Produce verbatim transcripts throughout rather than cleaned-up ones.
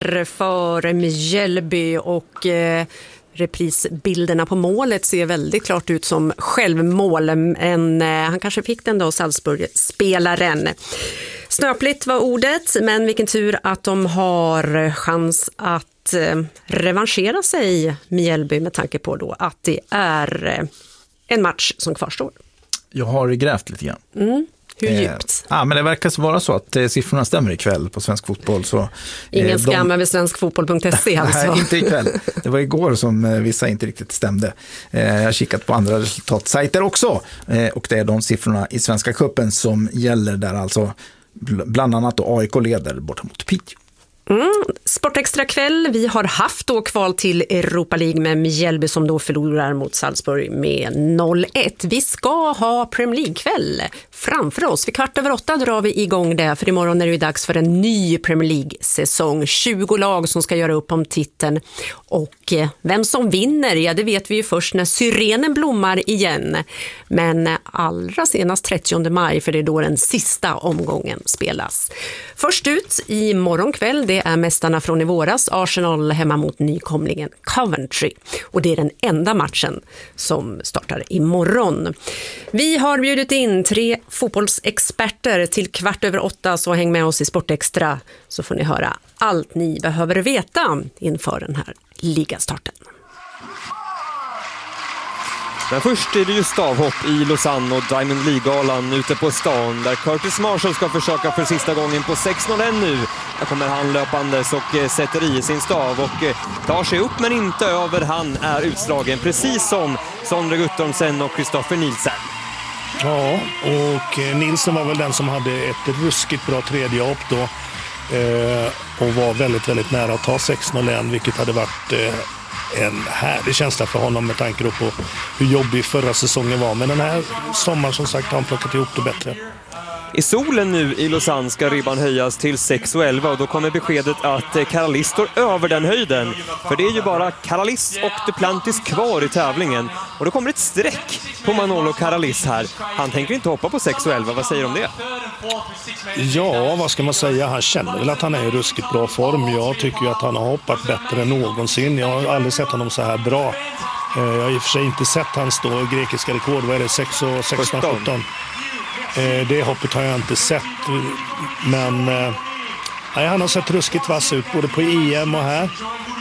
här för Mjällby och eh, reprisbilderna på målet ser väldigt klart ut som självmål. Men, eh, han kanske fick den då, Salzburg-spelaren. Snöpligt var ordet, men vilken tur att de har chans att eh, revanschera sig Mjällby med tanke på då att det är eh, en match som kvarstår. Jag har grävt lite grann. Mm. Hur djupt? Eh, ja, men det verkar så vara så att eh, siffrorna stämmer ikväll på Svensk Fotboll. Så, eh, Ingen skam de... över svenskfotboll punkt se alltså. Nej, inte ikväll. Det var igår som eh, vissa inte riktigt stämde. Eh, jag har kikat på andra resultatsajter också. Eh, och det är de siffrorna i Svenska cupen som gäller där alltså bland annat då A I K leder borta mot Piteå. Mm. Sportextra kväll. Vi har haft då kval till Europa League med Mjällby som då förlorar mot Salzburg med noll ett. Vi ska ha Premier League-kväll framför oss. Vid kvart över åtta drar vi igång det, för imorgon är det dags för en ny Premier League-säsong. tjugo lag som ska göra upp om titeln. Och vem som vinner, ja det vet vi ju först när syrenen blommar igen. Men allra senast trettionde maj, för det är då den sista omgången spelas. Först ut i morgonkväll, det är mästarna från i våras, Arsenal hemma mot nykomlingen Coventry. Och det är den enda matchen som startar imorgon. Vi har bjudit in tre fotbollsexperter till kvart över åtta, så häng med oss i Sportextra så får ni höra allt ni behöver veta inför den här ligastarten. Men först är det ju stavhopp i Lausanne och Diamond League-galan ute på stan där Curtis Marshall ska försöka för sista gången på sex noll nu. Där kommer han löpandes och sätter i sin stav och tar sig upp men inte över. Han är utslagen precis som Sondre Guttormsen och Christopher Nielsen. Ja, och Nielsen var väl den som hade ett ruskigt bra tredje hopp då eh, och var väldigt, väldigt nära att ta sex noll, vilket hade varit eh, en härlig känsla för honom med tanke på hur jobbig förra säsongen var. Men den här sommaren som sagt har han plockat ihop det bättre. I solen nu i Lausanne ska ribban höjas till sex elva och då kommer beskedet att Karalis står över den höjden. För det är ju bara Karalis och Duplantis kvar i tävlingen. Och då kommer ett streck på Manolo Karalis här. Han tänker inte hoppa på sex elva, vad säger du om det? Ja, vad ska man säga? Han känner väl att han är i ruskigt bra form. Jag tycker ju att han har hoppat bättre än någonsin. Jag har aldrig sett honom så här bra. Jag har i och för sig inte sett hans då grekiska rekord. Vad är det? sex och sexton sjutton. Det hoppet har jag inte sett, men nej, han har sett ruskigt vass ut både på E M och här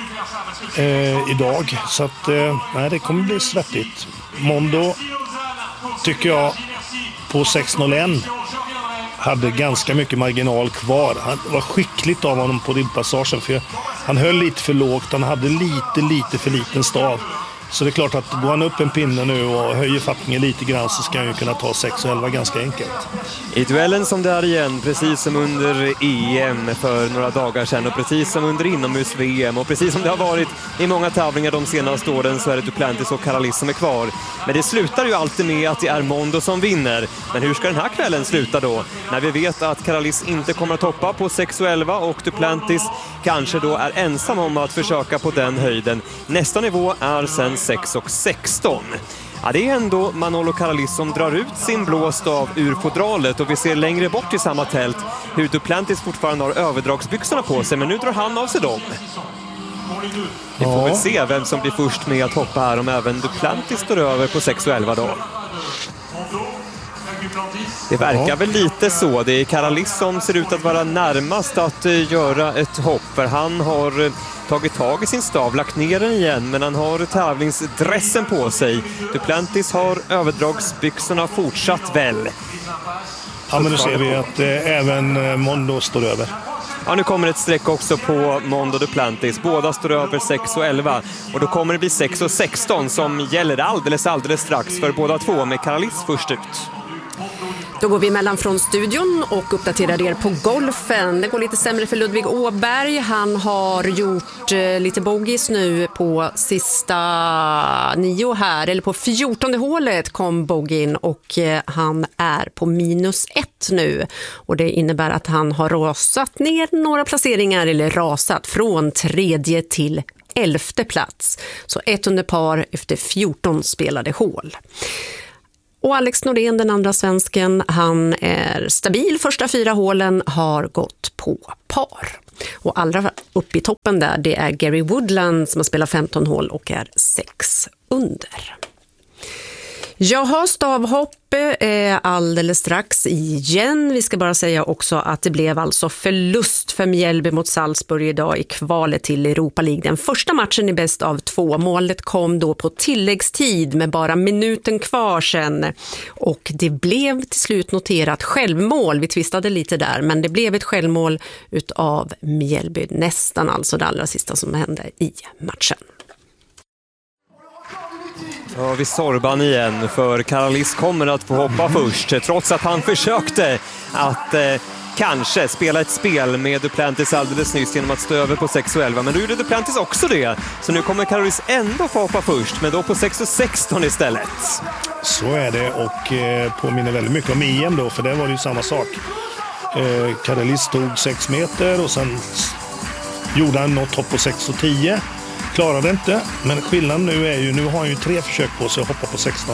eh, idag, så att nej, det kommer bli svettigt. Mondo tycker jag på sex noll ett hade ganska mycket marginal kvar. Han var skickligt av honom på ribpassagen, för han höll lite för lågt, han hade lite lite för liten stav. Så det är klart att går han upp en pinne nu och höjer fattningen lite grann så ska han ju kunna ta sex elva ganska enkelt. I duellen som det är igen, precis som under E M för några dagar sedan och precis som under inomhus-V M och precis som det har varit i många tävlingar de senaste åren, så är det Duplantis och Karalis som är kvar. Men det slutar ju alltid med att det är Mondo som vinner. Men hur ska den här kvällen sluta då? När vi vet att Karalis inte kommer att toppa på sex elva och Duplantis kanske då är ensam om att försöka på den höjden. Nästa nivå är sen sex och sexton. Ja, det är ändå Manolo Karalis som drar ut sin blå stav ur fodralet och vi ser längre bort i samma tält hur Duplantis fortfarande har överdragsbyxorna på sig, men nu drar han av sig dem. Vi får väl se vem som blir först med att hoppa här, om även Duplantis står över på sex elva då. Det verkar väl lite så. Det är Karalis som ser ut att vara närmast att göra ett hopp, för han har tagit tag i sin stav, lagt ner den igen, men han har tävlingsdressen på sig. Duplantis har överdragsbyxorna fortsatt väl. Ja, men nu ser vi att eh, även Mondo står över. Ja, nu kommer ett streck också på Mondo Duplantis. Båda står över sex och elva. Och då kommer det bli sex och sexton som gäller alldeles, alldeles strax för båda två, med Karalis först ut. Då går vi mellan från studion och uppdaterar er på golfen. Det går lite sämre för Ludvig Åberg. Han har gjort eh, lite bogeys nu på sista nio här. Eller på fjortonde hålet kom bogin och eh, han är på minus ett nu. Och det innebär att han har rasat ner några placeringar, eller rasat från tredje till elfte plats. Så ett under par efter fjorton spelade hål. Och Alex Norén, den andra svensken, han är stabil. Första fyra hålen har gått på par. Och allra upp i toppen där, det är Gary Woodland som har spelat femton hål och är sex under. Jag har stavhopp eh, alldeles strax igen. Vi ska bara säga också att det blev alltså förlust för Mjällby mot Salzburg idag i kvalet till Europa League. Den första matchen är bäst av två. Målet kom då på tilläggstid med bara minuten kvar sen. Och det blev till slut noterat självmål. Vi tvistade lite där, men det blev ett självmål utav Mjällby. Nästan alltså det allra sista som hände i matchen. Ja, vi Sorban igen, för Karalis kommer att få hoppa först trots att han försökte att eh, kanske spela ett spel med Duplantis alldeles nyss genom att stå över på sex och elva, men då gjorde Duplantis också det, så nu kommer Karalis ändå få hoppa först, men då på sex och sexton istället. Så är det, och eh, påminner väldigt mycket om E M då, för det var ju samma sak. eh, Karalis tog sex meter och sen gjorde han något hopp på sex och tio. Klarade inte, men skillnaden nu är ju, nu har han ju tre försök på sig att hoppa på sexton.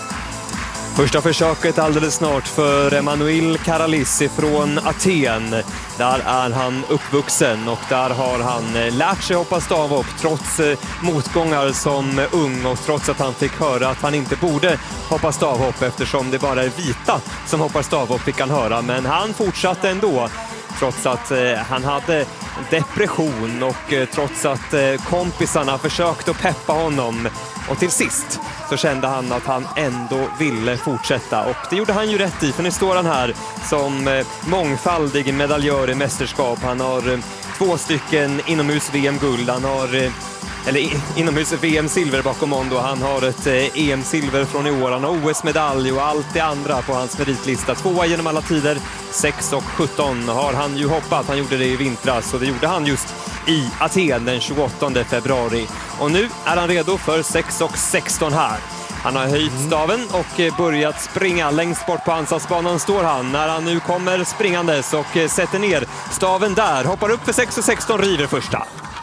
Första försöket alldeles snart för Emanuel Karalis från Aten. Där är han uppvuxen och där har han lärt sig hoppa stavhopp trots motgångar som ung, och trots att han fick höra att han inte borde hoppa stavhopp eftersom det bara är vita som hoppar stavhopp, fick han höra. Men han fortsatte ändå trots att eh, han hade depression och eh, trots att eh, kompisarna försökte att peppa honom. Och till sist så kände han att han ändå ville fortsätta. Och det gjorde han ju rätt i, för nu står han här som eh, mångfaldig medaljör i mästerskap. Han har eh, två stycken inomhus-V M-guld. Han har... Eh, eller inomhus-V M-silver bakom Mondo. Han har ett eh, E M-silver från i år. Han har O S-medalj och allt det andra på hans meritlista. Tvåa genom alla tider. sex och sjutton har han ju hoppat. Han gjorde det i vintras, och det gjorde han just i Aten den tjugoåttonde februari. Och nu är han redo för sex och sexton här. Han har höjt staven och börjat springa. Längst bort på ansatsbanan står han när han nu kommer springandes och sätter ner staven där. Hoppar upp för sex och sexton, river första.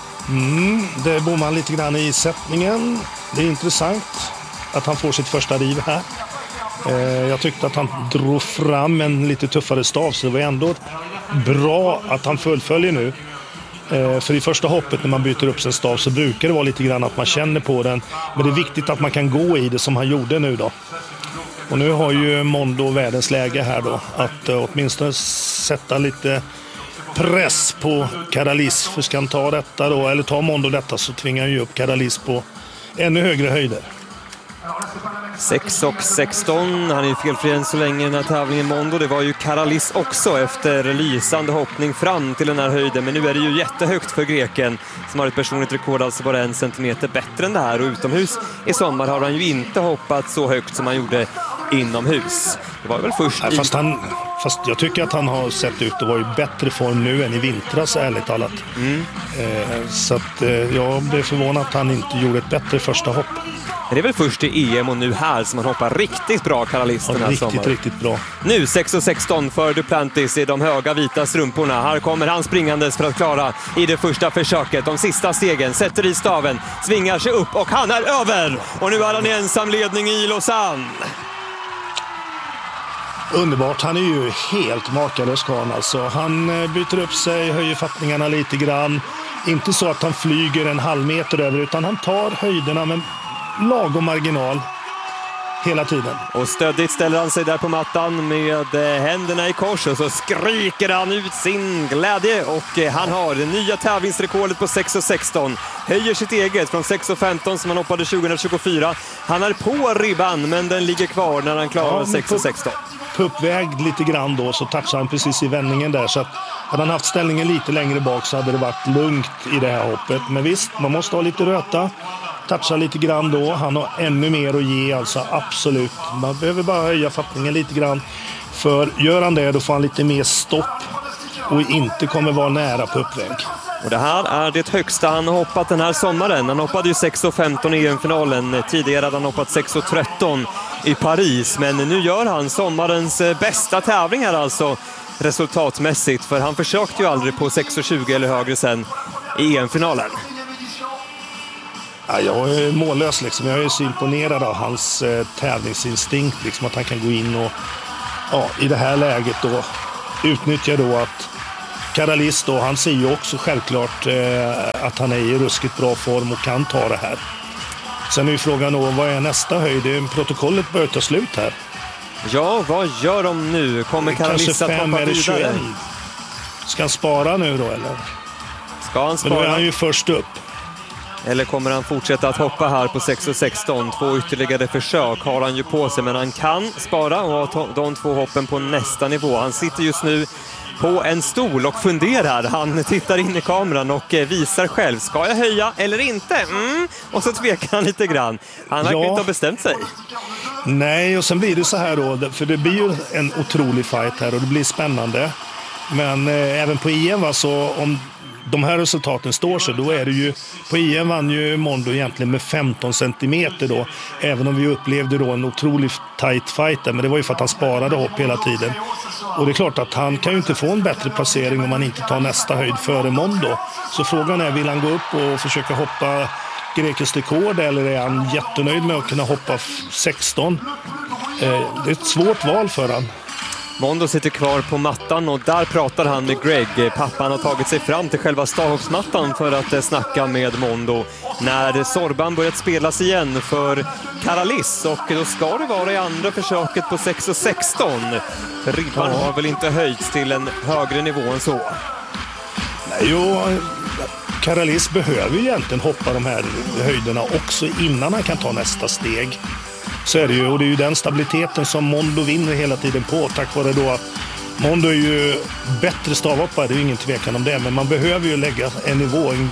Mm, det bommar lite grann i sättningen. Det är intressant att han får sitt första riv här. Eh, jag tyckte att han drog fram en lite tuffare stav, så det var ändå bra att han fullföljer nu. Eh, för i första hoppet när man byter upp sin stav så brukar det vara lite grann att man känner på den. Men det är viktigt att man kan gå i det som han gjorde nu då. Och nu har ju Mondo världens läge här då, att eh, åtminstone sätta lite press på Karalis. För ska han ta detta då, eller ta Mondo detta, så tvingar han ju upp Karalis på ännu högre höjder. sex och sexton, han är ju felfri än så länge i den här tävlingen Mondo. Det var ju Karalis också efter lysande hoppning fram till den här höjden. Men nu är det ju jättehögt för greken som har ett personligt rekord, alltså bara en centimeter bättre än det här. Och utomhus i sommar har han ju inte hoppat så högt som han gjorde inomhus. Det var väl först Nej, i... fast, han, fast jag tycker att han har sett ut att vara i bättre form nu än i vintras, ärligt talat. Mm. Eh, så att eh, jag blev förvånad att han inte gjorde ett bättre första hopp. Det är väl först i E M och nu här som han hoppar riktigt bra, Karalis, den här riktigt, sommaren. riktigt bra. Nu sex och sexton för Duplantis i de höga vita strumporna. Här kommer han springandes för att klara i det första försöket. De sista stegen, sätter i staven, svingar sig upp och han är över! Och nu är han i ensam ledning i Lausanne. Underbart, han är ju helt makalös karl alltså. Han byter upp sig, höjer fattningarna lite grann. Inte så att han flyger en halv meter över, utan han tar höjderna med lagom marginal hela tiden. Och stödigt ställer han sig där på mattan med händerna i kors och så skriker han ut sin glädje, och han har det nya tävlingsrekordet på sex och sexton. Höjer sitt eget från sex och femton som han hoppade tjugohundratjugofyra. Han är på ribban, men den ligger kvar när han klarar ja, sex och sexton. På uppväg lite grann då så touchar han precis i vändningen där, så att hade han haft ställningen lite längre bak så hade det varit lugnt i det här hoppet. Men visst, man måste ha lite röta, toucha lite grann då. Han har ännu mer att ge, alltså absolut. Man behöver bara höja fattningen lite grann, för gör han det då får han lite mer stopp och inte kommer vara nära på uppväg. Och det här är det högsta han har hoppat den här sommaren. Han hoppade ju sex och femton i E M-finalen. Tidigare hade han hoppat sex och tretton i Paris. Men nu gör han sommarens bästa tävling här alltså resultatmässigt. För han försökte ju aldrig på sex och tjugo eller högre sen i E M-finalen. Ja, jag är mållös liksom. Jag är så imponerad av hans eh, tävlingsinstinkt. Liksom, att han kan gå in och ja, i det här läget då utnyttja då att Karalis då, han ser ju också självklart eh, att han är i ruskigt bra form och kan ta det här. Sen är ju frågan då, vad är nästa höjd? Protokollet börjar ta slut här. Ja, vad gör de nu? Kommer Karalis att hoppa vidare? Ska han spara nu då, eller? Ska han spara? Men nu är han ju först upp. Eller kommer han fortsätta att hoppa här på sex och sexton? Två ytterligare försök har han ju på sig, men han kan spara och ha de två hoppen på nästa nivå. Han sitter just nu på en stol och funderar. Han tittar in i kameran och visar själv. Ska jag höja eller inte? Mm. Och så tvekar han lite grann. Han verkar ja. inte ha bestämt sig. Nej, och sen blir det så här då. För det blir ju en otrolig fight här och det blir spännande. Men eh, även på E M, va, så om de här resultaten står sig, då är det ju, på E M vann ju Mondo egentligen med femton centimeter då, även om vi upplevde då en otroligt tight fight där, men det var ju för att han sparade hopp hela tiden. Och det är klart att han kan ju inte få en bättre placering om han inte tar nästa höjd före Mondo. Så frågan är, vill han gå upp och försöka hoppa grekiskt rekord, eller är han jättenöjd med att kunna hoppa sexton? Eh, det är ett svårt val för han. Mondo sitter kvar på mattan och där pratar han med Greg. Pappan har tagit sig fram till själva stavhoppsmattan för att snacka med Mondo. När Sorban börjat spelas igen för Karalis, och då ska det vara i andra försöket på sex och sexton. Ribban ja. har väl inte höjts till en högre nivå än så. Nej, jo, Karalis behöver ju egentligen hoppa de här höjderna också innan han kan ta nästa steg. Så är det ju, och det är ju den stabiliteten som Mondo vinner hela tiden på, tack vare då att Mondo är ju bättre stavhoppare, det är ju ingen tvekan om det, men man behöver ju lägga en nivå in,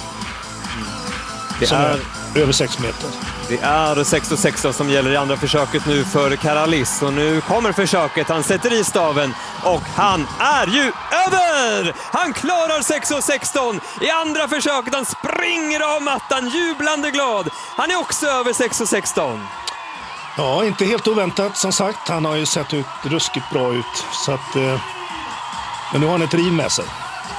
det som är, är över sex meter. Det är sex och sexton som gäller i andra försöket nu för Karalis, och nu kommer försöket, han sätter i staven och han är ju över! Han klarar sex och sexton i andra försöket, han springer av mattan jublande glad, han är också över sex och sexton. Ja, inte helt oväntat som sagt. Han har ju sett ut ruskigt bra ut. Så att, eh, men nu har han ett riv med sig.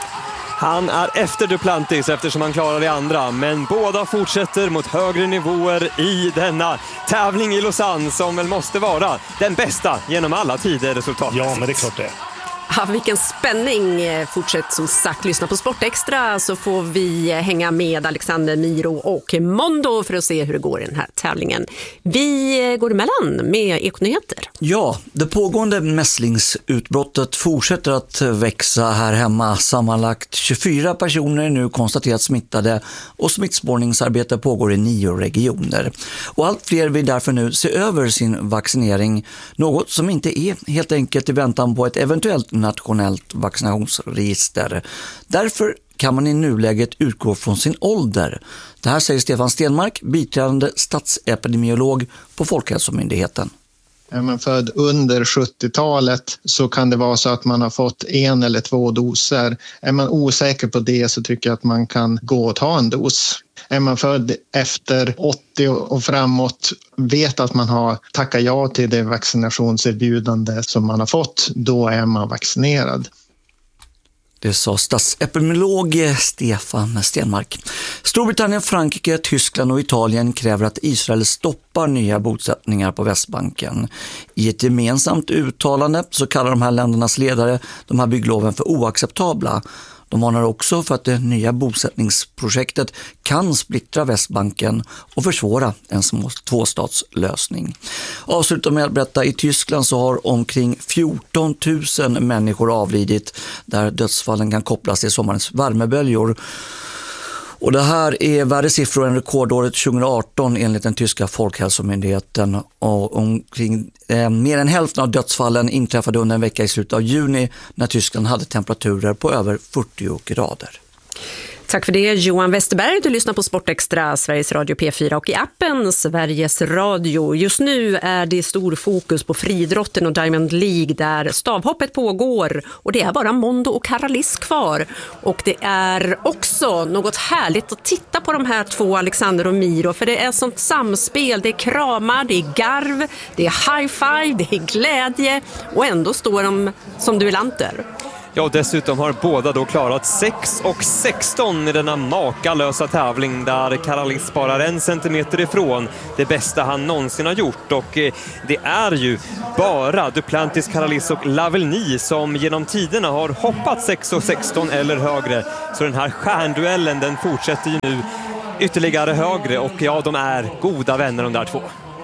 Han är efter Duplantis eftersom han klarar det andra. Men båda fortsätter mot högre nivåer i denna tävling i Lausanne, som väl måste vara den bästa genom alla tider resultat. Ja, men det är klart det. Ja, vilken spänning. Fortsätt som sagt lyssna på Sportextra, så får vi hänga med Alexander, Miro och Mondo för att se hur det går i den här tävlingen. Vi går emellan med Ekonyheter. Ja, det pågående mässlingsutbrottet fortsätter att växa här hemma. Sammanlagt tjugofyra personer är nu konstaterat smittade och smittspårningsarbete pågår i nio regioner. Och allt fler vill därför nu se över sin vaccinering, något som inte är helt enkelt i väntan på ett eventuellt nationellt vaccinationsregister. Därför kan man i nuläget utgå från sin ålder. Det här säger Stefan Stenmark, biträdande statsepidemiolog på Folkhälsomyndigheten. Är man född under sjuttiotalet så kan det vara så att man har fått en eller två doser. Är man osäker på det så tycker jag att man kan gå och ta en dos. Är man född efter åttio och framåt, vet att man har tackat ja till det vaccinationserbjudande som man har fått, då är man vaccinerad. Det sa statsepidemiolog Stefan Stenmark. Storbritannien, Frankrike, Tyskland och Italien kräver att Israel stoppar nya bosättningar på Västbanken. I ett gemensamt uttalande så kallar de här ländernas ledare de här byggloven för oacceptabla. De varnar också för att det nya bosättningsprojektet kan splittra Västbanken och försvåra en tvåstatslösning. Avslutar med att berätta, i Tyskland så har omkring fjorton tusen människor avlidit, där dödsfallen kan kopplas till sommarens värmeböljor. Och det här är värre siffror än rekordåret tjugoarton enligt den tyska folkhälsomyndigheten. Och omkring eh, mer än hälften av dödsfallen inträffade under en vecka i slutet av juni när Tyskland hade temperaturer på över fyrtio grader. Tack för det, Johan Westerberg. Du lyssnar på Sportextra, Sveriges Radio P fyra och i appen Sveriges Radio. Just nu är det stor fokus på friidrotten och Diamond League där stavhoppet pågår. Och det är bara Mondo och Karalis kvar. Och det är också något härligt att titta på de här två, Alexander och Miro. För det är sånt samspel, det är kramar, det är garv, det är high five, det är glädje. Och ändå står de som duellanter. Ja, och dessutom har båda då klarat sex och sexton i denna makalösa tävling där Karalis sparar en centimeter ifrån det bästa han någonsin har gjort. Och eh, det är ju bara Duplantis, Karalis och Lavillenie som genom tiderna har hoppat sex och sexton eller högre. Så den här stjärnduellen, den fortsätter ju nu ytterligare högre, och ja, de är goda vänner de där två.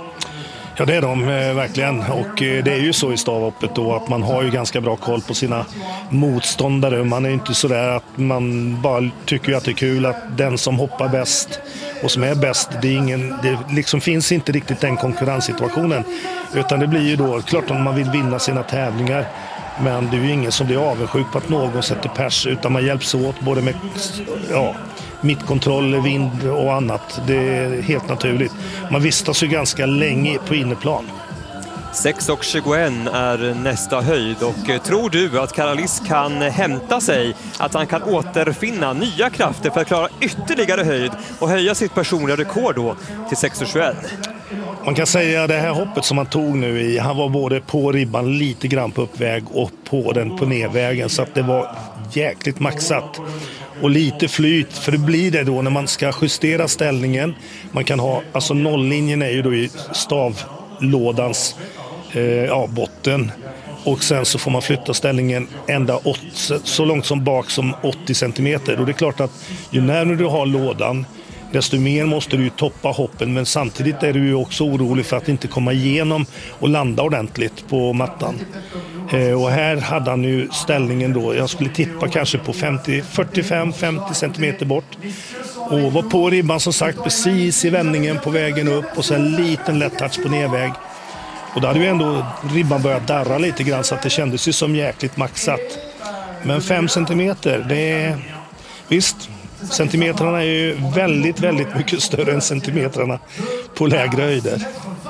Ja, det är de eh, verkligen, och eh, det är ju så i stavhoppet då att man har ju ganska bra koll på sina motståndare. Man är inte så där att man bara tycker att det är kul att den som hoppar bäst och som är bäst, det är ingen, det liksom finns inte riktigt den konkurrenssituationen, utan det blir ju då klart om man vill vinna sina tävlingar. Men det är ju ingen som blir avundsjuk på att någon sätter pers, utan man hjälps åt både med ja, mittkontroll, vind och annat. Det är helt naturligt. Man vistas ju ganska länge på inneplan. sex och tjugoett är nästa höjd, och tror du att Karalis kan hämta sig, att han kan återfinna nya krafter för att klara ytterligare höjd och höja sitt personliga rekord då till sex och tjugoett? Man kan säga att det här hoppet som han tog nu i, han var både på ribban lite grann på uppväg och på den på nedvägen, så att det var jäkligt maxat. Och lite flyt, för det blir det då när man ska justera ställningen. Man kan ha, alltså nolllinjen är ju då i stavlådans eh, ja, botten. Och sen så får man flytta ställningen ända åt, så långt som bak som åttio centimeter. Och det är klart att ju närmare du har lådan, desto mer måste du ju toppa hoppen, men samtidigt är du ju också orolig för att inte komma igenom och landa ordentligt på mattan. Eh, och här hade han ju ställningen då, jag skulle tippa kanske på femtio, fyrtiofem till femtio centimeter bort. Och var på ribban som sagt precis i vändningen på vägen upp, och sen en liten lätt touch på nedväg. Och då hade ju ändå ribban börjat darra lite grann, så att det kändes ju som jäkligt maxat. Men fem centimeter, det är visst. Centimetrarna är ju väldigt, väldigt mycket större än centimetrarna på lägre höjder.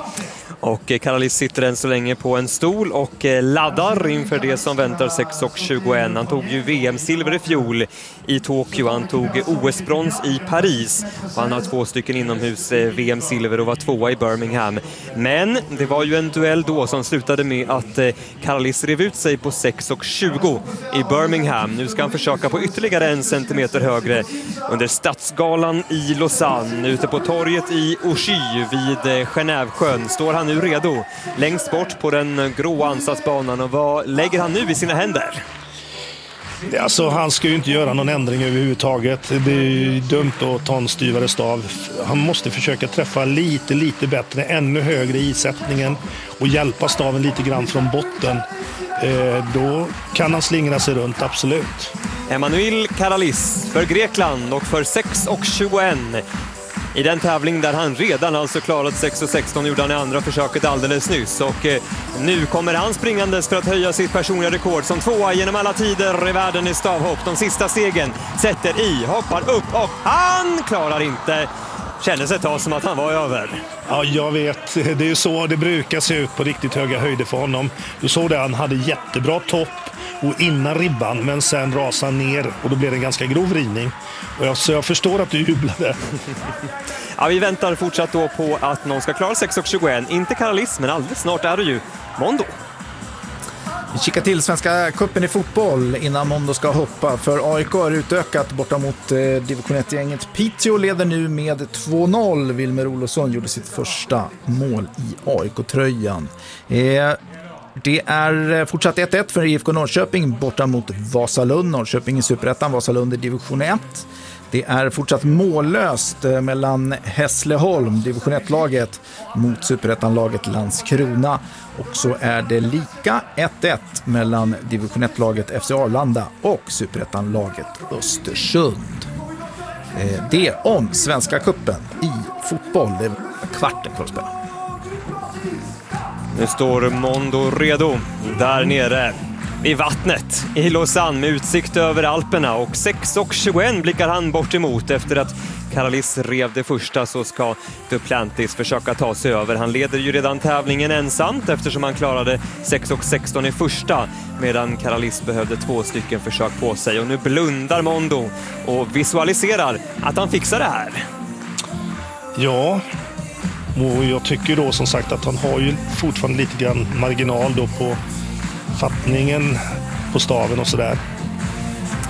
Och Karalis sitter än så länge på en stol och laddar inför det som väntar sex och tjugoett. Han tog ju V M-silver i fjol i Tokyo. Han tog O S-brons i Paris. Och han har två stycken inomhus V M-silver och var tvåa i Birmingham. Men det var ju en duell då som slutade med att Karalis rev ut sig på sex och tjugo i Birmingham. Nu ska han försöka på ytterligare en centimeter högre under Stadsgalan i Lausanne. Ute på torget i Auchy vid Genèvesjön står han nu redo längst bort på den grå ansatsbanan. Och vad lägger han nu i sina händer? Alltså, han ska ju inte göra någon ändring överhuvudtaget. Det är ju dumt att ta en styvare stav. Han måste försöka träffa lite, lite bättre, ännu högre i sättningen och hjälpa staven lite grann från botten. Eh, då kan han slingra sig runt, absolut. Emanuel Karalis för Grekland och för sex och tjugoett. I den tävling där han redan alltså klarat sex och sexton gjorde han i andra försöket alldeles nyss. Och eh, nu kommer han springandes för att höja sitt personliga rekord som tvåa genom alla tider i världen i stavhopp. De sista stegen sätter i, hoppar upp och han klarar inte. Kändes ett tag som att han var över. Ja, jag vet. Det är ju så det brukar se ut på riktigt höga höjder för honom. Du såg det, han hade jättebra topp och innan ribban, men sen rasade han ner och då blev det en ganska grov rivning. Och jag, så jag förstår att du jublade. Ja, vi väntar fortsatt då på att någon ska klara sex och tjugoett. Inte Karalis, men alldeles snart är det ju Mondo. Vi kikar till Svenska cupen i fotboll innan Mondo ska hoppa. För A I K har utökat borta mot eh, division ett-gänget. Piteå leder nu med två noll. Wilmer Olofsson gjorde sitt första mål i A I K-tröjan. Eh, det är fortsatt ett ett för I F K Norrköping borta mot Vasalund. Norrköping i Superettan, Vasalund i division ett. Det är fortsatt mållöst mellan Hässleholm, division ett-laget, mot Superettan-laget Landskrona. Och så är det lika ett ett mellan division ett-laget F C Arlanda och Superettan-laget Östersund. Det om Svenska cupen i fotboll. Det är kvarten kvar att spela. Nu står Mondo redo där nere i vattnet i Lausanne med utsikt över Alperna, och sex och tjugoett blickar han bort emot. Efter att Karalis rev det första så ska Duplantis försöka ta sig över. Han leder ju redan tävlingen ensamt eftersom han klarade sex och sexton i första, medan Karalis behövde två stycken försök på sig. Och nu blundar Mondo och visualiserar att han fixar det här. Ja, och jag tycker då som sagt att han har ju fortfarande lite grann marginal då på fattningen på staven och sådär.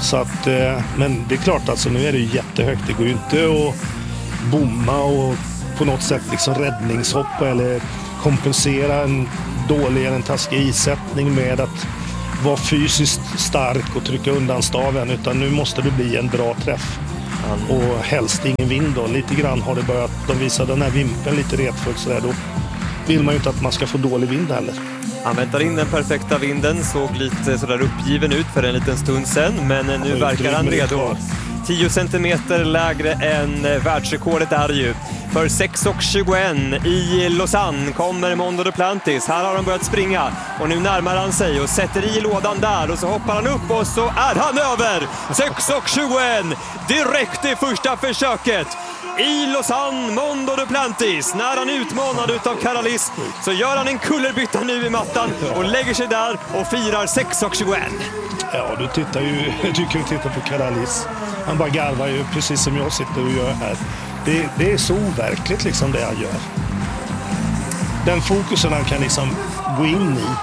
Så att, men det är klart, alltså, nu är det ju jättehögt. Det går ju inte att bomma och på något sätt liksom räddningshoppa eller kompensera en dålig eller en taskig isättning med att vara fysiskt stark och trycka undan staven, utan nu måste det bli en bra träff. Mm. Och helst ingen vind då. Lite grann har det börjat, de visar den här vimpen lite retfullt sådär, då vill man ju inte att man ska få dålig vind heller. Han väntar in den perfekta vinden, såg lite sådär uppgiven ut för en liten stund sedan, men nu verkar han redo. tio centimeter lägre än världsrekordet är ju. För sex tjugoett i Lausanne kommer Mondo Duplantis. Här har han börjat springa och nu närmar han sig och sätter i lådan där och så hoppar han upp och så är han över. sex tjugoett direkt i första försöket. I Lausanne, Mondo Duplantis. När han är utmanad utav Karalis så gör han en kullerbytta nu i mattan och lägger sig där och firar sex tjugoett. Ja, du tittar ju, du kan ju titta på Karalis. Han bara garvar ju precis som jag sitter och gör här. Det, det är så overkligt liksom det han gör. Den fokusen han kan liksom gå in i.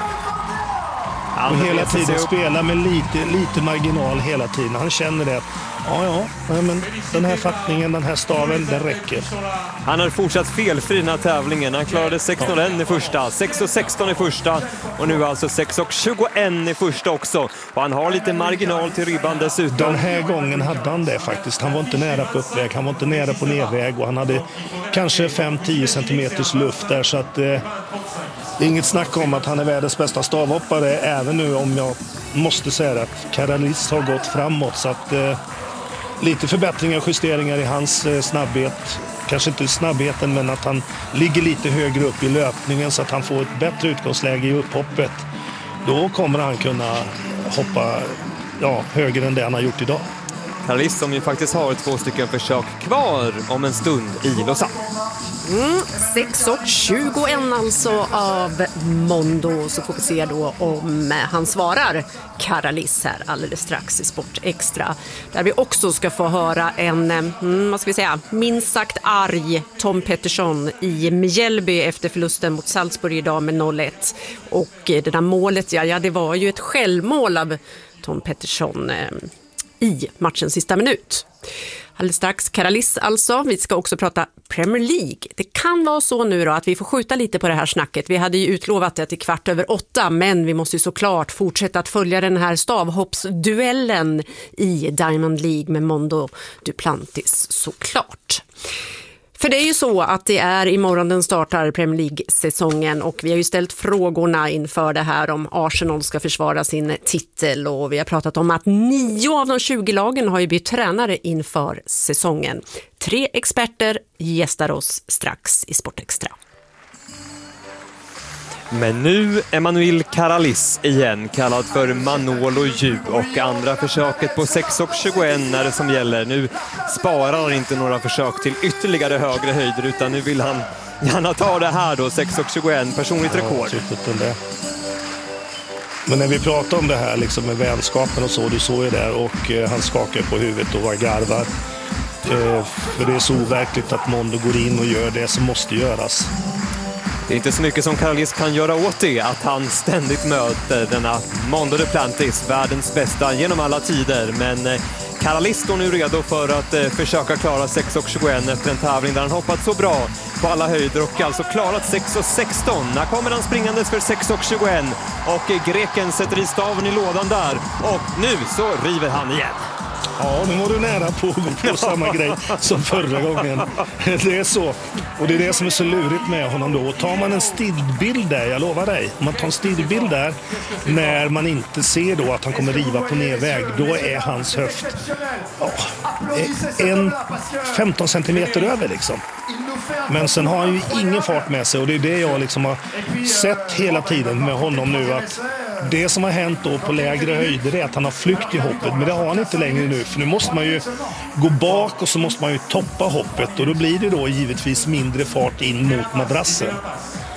Och hela tiden spela med lite, lite marginal hela tiden. Han känner det att ja, ja, men den här fattningen, den här staven, den räcker. Han har fortsatt felfri den här tävlingen. Han klarade sex noll ett i första, sex sexton i första och nu alltså sex tjugoett i första också. Och han har lite marginal till ribban dessutom. Den här gången hade han det faktiskt. Han var inte nära på uppväg, han var inte nära på nedväg och han hade kanske fem till tio centimeters luft där, så att eh, det är inget snack om att han är världens bästa stavhoppare, även nu om jag måste säga att Karalis har gått framåt, så att eh, lite förbättringar och justeringar i hans eh, snabbhet. Kanske inte snabbheten, men att han ligger lite högre upp i löpningen så att han får ett bättre utgångsläge i upphoppet. Då kommer han kunna hoppa ja, högre än det han har gjort idag. Karalis som ju faktiskt har två stycken försök kvar om en stund i Lausanne. Mm, sex tjugoett alltså av Mondo, så får vi se då om han svarar Karalis här alldeles strax i Sport Extra, där vi också ska få höra en, mm, vad ska vi säga, minst sagt arg Tom Pettersson i Mjällby efter förlusten mot Salzburg idag med noll ett, och det där målet, ja, ja det var ju ett självmål av Tom Pettersson eh, i matchens sista minut. Alldeles strax Karalis alltså. Vi ska också prata Premier League. Det kan vara så nu då att vi får skjuta lite på det här snacket. Vi hade ju utlovat det till kvart över åtta, men vi måste ju såklart fortsätta att följa den här stavhoppsduellen i Diamond League med Mondo Duplantis såklart. För det är ju så att det är imorgon den startar Premier League-säsongen, och vi har ju ställt frågorna inför det här om Arsenal ska försvara sin titel, och vi har pratat om att nio av de tjugo lagen har ju bytt tränare inför säsongen. Tre experter gästar oss strax i Sport Extra. Men nu Emmanuel Karalis igen, kallad för Manolo Ju, och andra försöket på sex tjugoett när det som gäller. Nu sparar han inte några försök till ytterligare högre höjder, utan nu vill han gärna ta det här då, sex tjugoett, personligt rekord. Ja, men när vi pratar om det här liksom med vänskapen och så, du såg ju där, och eh, han skakar på huvudet och var garvar. Eh, för det är så overkligt att Mondo går in och gör det som måste göras. Det är inte så mycket som Karalis kan göra åt det, att han ständigt möter denna Mondo Duplantis, världens bästa genom alla tider. Men Karalis står nu redo för att eh, försöka klara sex tjugoett efter en tävling där han hoppat så bra på alla höjder och alltså klarat sex sexton. När kommer han springandes för sex tjugoett, och eh, greken sätter i staven i lådan där, och nu så river han igen. Ja, nu var du nära på att gå på samma grej som förra gången. Det är så. Och det är det som är så lurigt med honom då. Tar man en stillbild där, jag lovar dig. Om man tar en stillbild där när man inte ser då att han kommer riva på nedväg, då är hans höft ja, en femton centimeter över liksom. Men sen har han ju ingen fart med sig, och det är det jag liksom har sett hela tiden med honom nu, att det som har hänt då på lägre höjder är att han har flykt i hoppet, men det har han inte längre nu, för nu måste man ju gå bak och så måste man ju toppa hoppet, och då blir det då givetvis mindre fart in mot madrassen.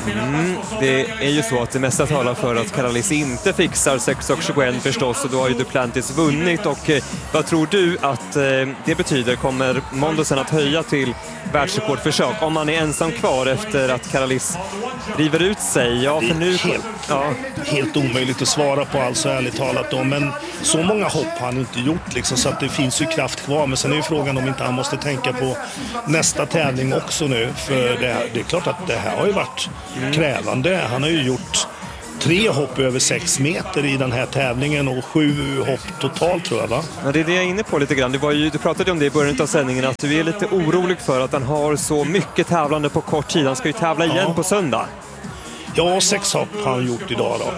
Mm, det är ju så att det mesta talar för att Karalis inte fixar sex och tjugoett förstås, och då har ju Duplantis vunnit. Och eh, vad tror du att eh, det betyder? Kommer Mondo sen att höja till världsrekordförsök om man är ensam kvar efter att Karalis river ut sig? Ja, för nu... Helt, ja. helt omöjligt att svara på, alltså ärligt talat då. Men så många hopp har han inte gjort liksom, så att det finns ju kraft kvar. Men sen är ju frågan om inte han måste tänka på nästa tävling också nu. För det, det är klart att det här har ju varit mm. krävande. Han har ju gjort tre hopp över sex meter i den här tävlingen och sju hopp totalt, tror jag, va? Ja, det är det jag är inne på lite grann. Det var ju, du pratade om det i början av sändningen, att du är lite orolig för att han har så mycket tävlande på kort tid. Han ska ju tävla igen ja. på söndag. Ja, sex hopp har han gjort idag då.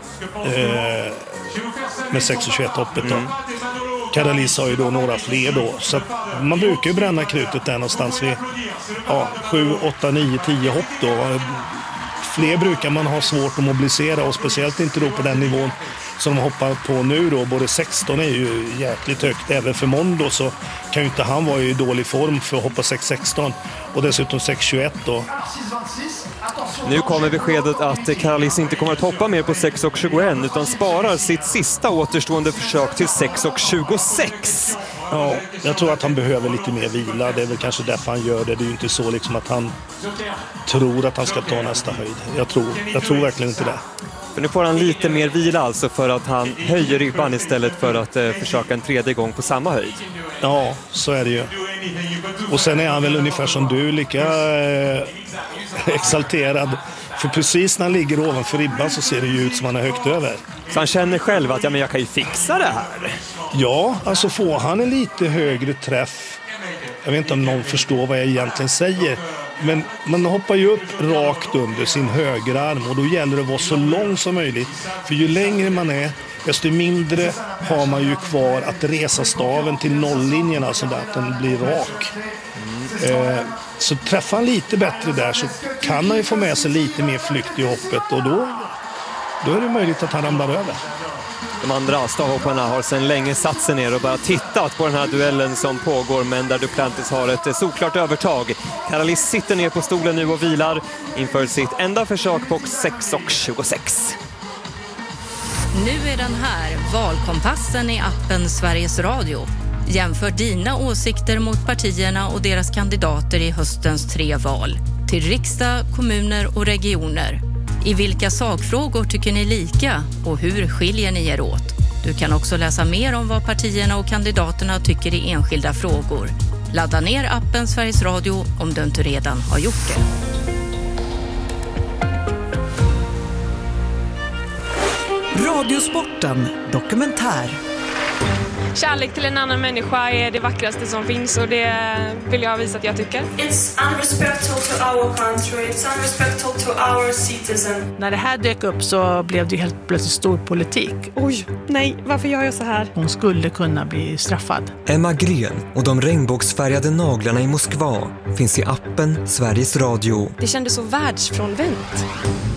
Eh, med sex och tjugoett hoppet då. Mm. Karalis har ju då några fler då. Så att man brukar ju bränna krutet där någonstans vid ja, sju, åtta, nio, tio hopp då. Fler brukar man ha svårt att mobilisera, och speciellt inte då på den nivån som de hoppar på nu då. Både sexton är ju jäkligt högt. Även för Mondo så kan ju inte han vara i dålig form för att hoppa sex sexton. Och dessutom sex tjugoett då. Nu kommer beskedet att Karalis inte kommer att hoppa mer på sex och tjugoett utan sparar sitt sista återstående försök till sex och tjugosex. Ja, jag tror att han behöver lite mer vila. Det är väl kanske därför han gör det. Det är ju inte så liksom att han tror att han ska ta nästa höjd. Jag tror, jag tror verkligen inte det. För nu får han lite mer vila alltså, för att han höjer ribban istället för att eh, försöka en tredje gång på samma höjd. Ja, så är det ju. Och sen är han väl ungefär som du, lika eh, exalterad. För precis när han ligger ovanför ribban så ser det ju ut som han är högt över. Så han känner själv att ja, men jag kan ju fixa det här. Ja, alltså får han en lite högre träff. Jag vet inte om någon förstår vad jag egentligen säger. Men man hoppar ju upp rakt under sin högerarm, och då gäller det att vara så lång som möjligt. För ju längre man är, desto mindre har man ju kvar att resa staven till nolllinjerna så att den blir rak. Mm. Eh, så träffar han lite bättre där så kan han ju få med sig lite mer flykt i hoppet, och då, då är det möjligt att han ramlar över. De andra stavhopparna har sedan länge satt sig ner och bara tittat på den här duellen som pågår, men där Duplantis har ett solklart övertag. Karalis sitter ner på stolen nu och vilar inför sitt enda försök på sex och tjugosex. Nu är den här, valkompassen i appen Sveriges Radio. Jämför dina åsikter mot partierna och deras kandidater i höstens tre val. Till riksdag, kommuner och regioner. I vilka sakfrågor tycker ni lika och hur skiljer ni er åt? Du kan också läsa mer om vad partierna och kandidaterna tycker i enskilda frågor. Ladda ner appen Sveriges Radio om du inte redan har gjort det. Radiosporten dokumentär. Kärlek till en annan människa är det vackraste som finns, och det vill jag visa att jag tycker. It's unrespectful to our country, it's unrespectful to our citizen. När det här dök upp så blev det helt plötsligt stor politik. Oj, nej, varför gör jag så här? Hon skulle kunna bli straffad. Emma Gren och de regnbågsfärgade naglarna i Moskva finns i appen Sveriges Radio. Det kändes så världsfrånvänt.